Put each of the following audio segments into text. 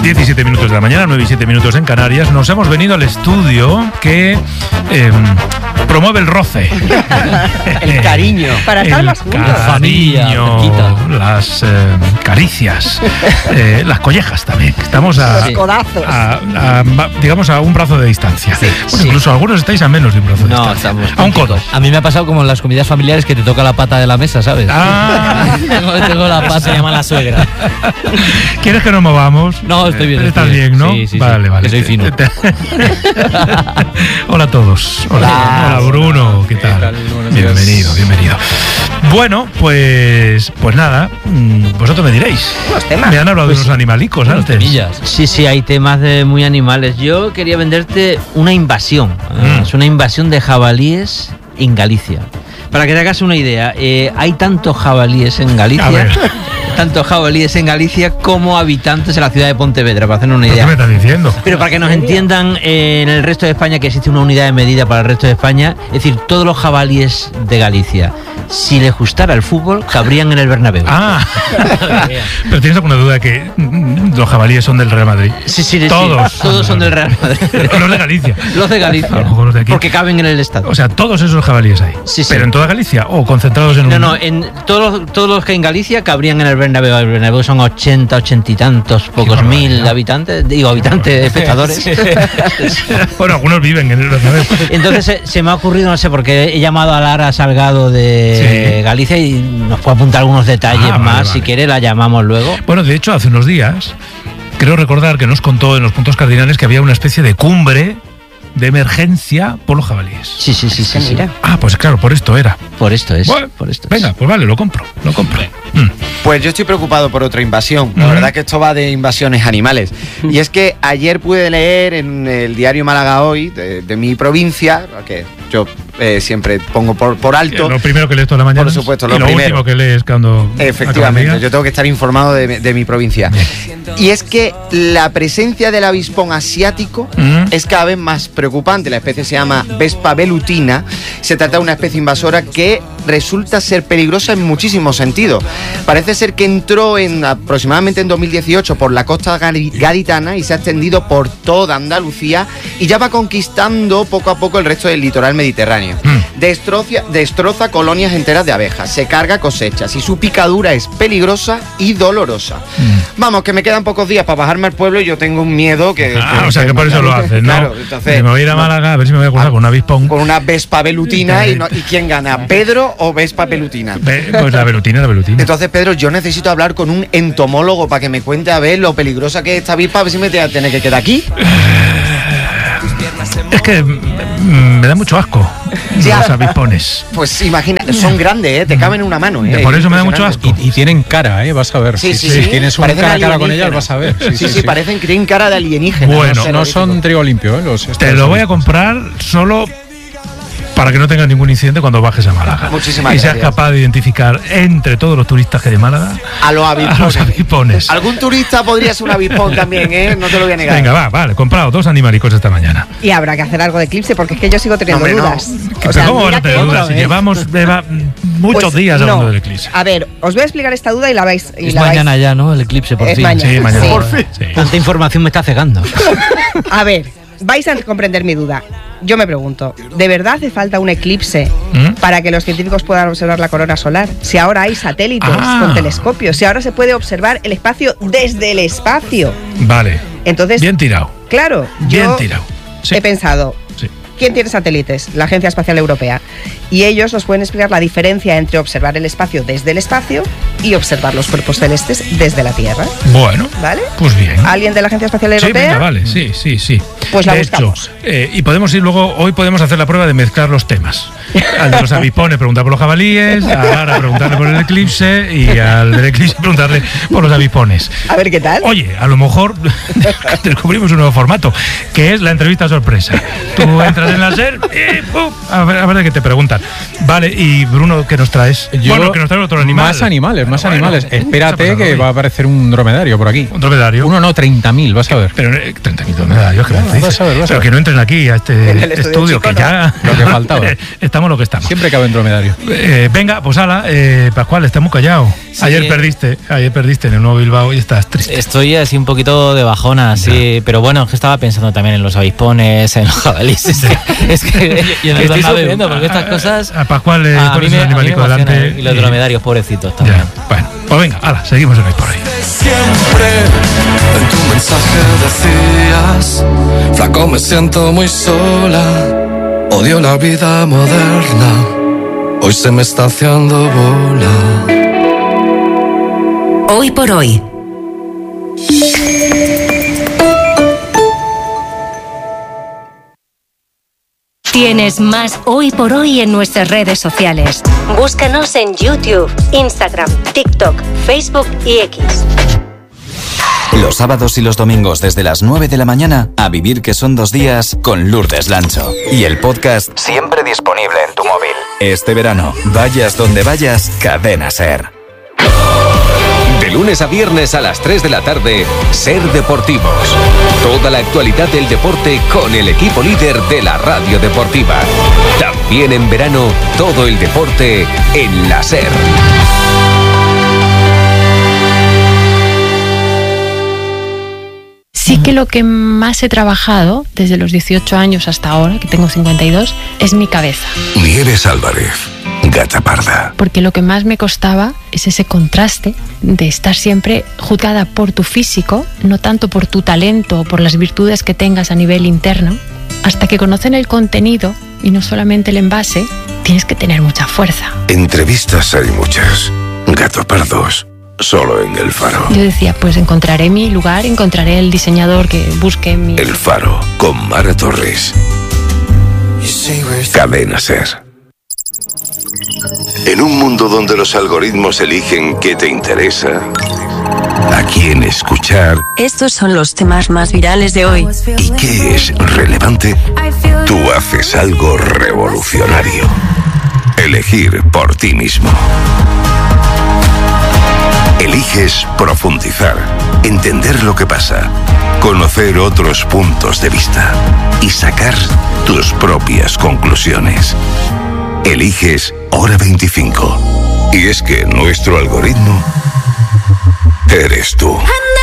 17 minutos de la mañana, 9 y 7 minutos en Canarias. Nos hemos venido al estudio que promueve el roce. El cariño. Para estar más juntos. Cariño, las caricias, las collejas también. Estamos los codazos. digamos a un brazo de distancia. Sí, pues incluso algunos estáis a menos de un brazo de distancia. Estamos a un codo. A mí me ha pasado como en las comidas familiares que te toca la pata de la mesa, ¿sabes? Tengo la pata. Se llama la suegra. ¿Quieres que nos movamos? No, estoy bien. Estás bien, ¿no? Sí. Vale. Que soy fino. Hola a todos. Hola Bruno, ¿qué tal? Bienvenido. Bueno, pues nada, vosotros me diréis. Los temas. Me han hablado de unos animalicos antes. Sí, hay temas de muy animales. Yo quería venderte una invasión. Es una invasión de jabalíes en Galicia. Para que te hagas una idea, hay tantos jabalíes en Galicia. Tantos jabalíes en Galicia como habitantes en la ciudad de Pontevedra, para hacer una idea. ¿Qué me estás diciendo? Pero para que nos entiendan en el resto de España, que existe una unidad de medida para el resto de España, es decir, todos los jabalíes de Galicia, si les gustara el fútbol, cabrían en el Bernabéu. Pero ¿tienes alguna duda que los jabalíes son del Real Madrid? Sí. Todos Son del Real Madrid. Los de Galicia. Los de Galicia. A lo mejor los de aquí. Porque caben en el estadio. O sea, todos esos jabalíes hay. Sí. ¿Pero en toda Galicia o concentrados en No, en todos los que hay en Galicia cabrían en el Bernabéu. El Bernabéu son 80 y tantos, pocos mil habitantes, espectadores. Bueno, algunos viven en el Bernabéu. Entonces se me ha ocurrido, no sé, porque he llamado a Lara Salgado de Galicia y nos puede apuntar algunos detalles más. Vale. Si quiere la llamamos luego. Bueno, de hecho, hace unos días, creo recordar que nos contó en los puntos cardinales que había una especie de cumbre de emergencia por los jabalíes. Sí. Mira. Pues claro, por esto era. Por esto es. Venga, pues vale, lo compro. Pues yo estoy preocupado por otra invasión. La verdad que esto va de invasiones animales. Y es que ayer pude leer en el diario Málaga Hoy, de mi provincia, que yo siempre pongo por alto. Lo primero que lees toda la mañana. Por supuesto, lo último que lees cuando. Efectivamente, yo tengo que estar informado de mi provincia. Y es que la presencia del avispón asiático es cada vez más preocupante. La especie se llama Vespa velutina. Se trata de una especie invasora que resulta ser peligrosa en muchísimos sentidos. Parece ser que entró aproximadamente en 2018 por la costa gaditana y se ha extendido por toda Andalucía y ya va conquistando poco a poco el resto del litoral mediterráneo. Destroza colonias enteras de abejas, se carga cosechas y su picadura es peligrosa y dolorosa. Vamos, que me quedan pocos días para bajarme al pueblo y yo tengo un miedo que... o sea que por eso lo haces, ¿no? Claro, entonces... Me voy a ir a Málaga a ver si me voy a cruzar con un avispón. Con una Vespa velutina y ¿quién gana? ¿Pedro o Vespa velutina? Pues la velutina. Entonces, Pedro, yo necesito hablar con un entomólogo para que me cuente a ver lo peligrosa que es esta avispa, a ver si me voy a tener que quedar aquí. Es que me da mucho asco los avispones. Pues imagina, son grandes, te caben en una mano. Por eso me da mucho asco. Y tienen cara, vas a ver. Sí. Tienes un cara a cara con ellas, vas a ver. Sí, parecen que tienen cara de alienígena. Bueno, no son trigo limpio, te lo voy a comprar solo para que no tengas ningún incidente cuando bajes a Málaga. Muchísimas gracias. Y seas capaz de identificar entre todos los turistas que hay de Málaga a los avispones. Algún turista podría ser un avispón también, no te lo voy a negar. Venga, vale, comprado 2 animalicos esta mañana. Y habrá que hacer algo de eclipse porque es que yo sigo teniendo dudas. O sea, ¿cómo van a tener dudas? Si llevamos muchos días hablando del eclipse. A ver, os voy a explicar esta duda y la vais... mañana ya, ¿no? El eclipse, por fin. Mañana. Sí, mañana. Por fin. Sí. Tanta información me está cegando. A ver, vais a comprender mi duda. Yo me pregunto, ¿de verdad hace falta un eclipse para que los científicos puedan observar la corona solar? Si ahora hay satélites con telescopios, si ahora se puede observar el espacio desde el espacio. Vale. Entonces, bien tirado. Claro, bien tirado. Sí. He pensado, ¿quién tiene satélites? La Agencia Espacial Europea. Y ellos nos pueden explicar la diferencia entre observar el espacio desde el espacio y observar los cuerpos celestes desde la Tierra. Bueno, ¿vale? Pues bien. ¿Alguien de la Agencia Espacial Europea? Sí, venga, vale, sí. Pues la buscamos. Y podemos ir luego, hoy podemos hacer la prueba de mezclar los temas. Al de los avispones preguntar por los jabalíes, a Lara preguntarle por el eclipse y al del eclipse preguntarle por los avispones. A ver qué tal. Oye, a lo mejor descubrimos un nuevo formato, que es la entrevista sorpresa. Tú entras en la SER y a ver de qué te preguntan. Vale, y Bruno, ¿qué nos traes? Que nos trae otro animal. Más animales. Espérate que va a aparecer un dromedario por aquí. ¿Un dromedario? Uno no, 30.000, vas a ver. Pero 30.000 dromedarios, ¿qué me dices? vas a ver. Pero que no entren aquí a este estudio, que ya lo que faltaba. Estamos lo que estamos. Siempre cabe en dromedario. Venga, pues ala, Pascual, estás muy callado. Sí. Ayer perdiste en el Nuevo Bilbao y estás triste. Estoy así un poquito de bajona, sí, pero bueno, es que estaba pensando también en los avispones, en los jabalíes. Es que estoy sufriendo porque estas cosas a Pascual a mí me delante y los dromedarios pobrecitos también. Ya, bueno, pues venga, ala, seguimos en Hoy por Hoy. Siempre en tu mensaje decías: flaco, me siento muy sola, odio la vida moderna, hoy se me está haciendo bola. Hoy por Hoy. Tienes más Hoy por Hoy en nuestras redes sociales. Búscanos en YouTube, Instagram, TikTok, Facebook y X. Los sábados y los domingos desde las 9 de la mañana, A Vivir que son 2 días con Lourdes Lancho. Y el podcast siempre disponible en tu móvil. Este verano, vayas donde vayas, Cadena SER. De lunes a viernes a las 3 de la tarde, SER Deportivos. Toda la actualidad del deporte con el equipo líder de la radio deportiva. También en verano, todo el deporte en la SER. Sí que lo que más he trabajado desde los 18 años hasta ahora, que tengo 52, es mi cabeza. Nieves Álvarez, Gata Parda. Porque lo que más me costaba es ese contraste de estar siempre juzgada por tu físico, no tanto por tu talento o por las virtudes que tengas a nivel interno. Hasta que conocen el contenido y no solamente el envase, tienes que tener mucha fuerza. Entrevistas hay muchas. Gato Pardos. Solo en El Faro. Yo decía, pues encontraré mi lugar, encontraré el diseñador que busque mi... El Faro, con Mara Torres. Cadena SER. En un mundo donde los algoritmos eligen qué te interesa, a quién escuchar... Estos son los temas más virales de hoy. ¿Y qué es relevante? Tú haces algo revolucionario. Elegir por ti mismo. Eliges profundizar, entender lo que pasa, conocer otros puntos de vista y sacar tus propias conclusiones. Eliges Hora 25. Y es que nuestro algoritmo eres tú.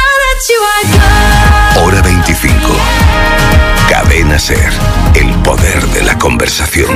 Hora 25. Cadena SER. El poder de la conversación.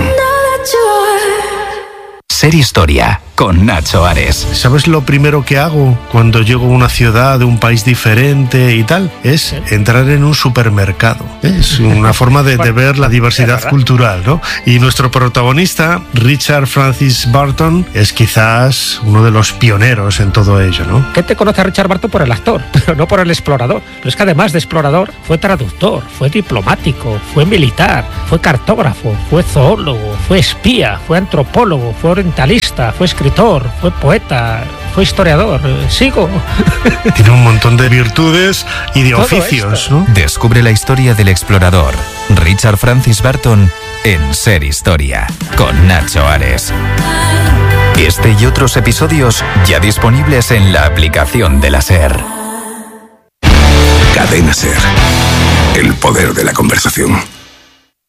SER Historia, con Nacho Ares. ¿Sabes lo primero que hago cuando llego a una ciudad de un país diferente y tal? Es entrar en un supermercado. Es una forma de ver la diversidad cultural, ¿no? Y nuestro protagonista, Richard Francis Burton, es quizás uno de los pioneros en todo ello, ¿no? Gente conoce a Richard Burton por el actor, pero no por el explorador. Pero es que además de explorador, fue traductor, fue diplomático, fue militar, fue cartógrafo, fue zoólogo, fue espía, fue antropólogo, fue orientalista, fue escritor, fue poeta, fue historiador. Sigo. Tiene un montón de virtudes y de oficios, ¿no? Descubre la historia del explorador Richard Francis Burton en SER Historia, con Nacho Ares. Este y otros episodios ya disponibles en la aplicación de la SER. Cadena SER. El poder de la conversación.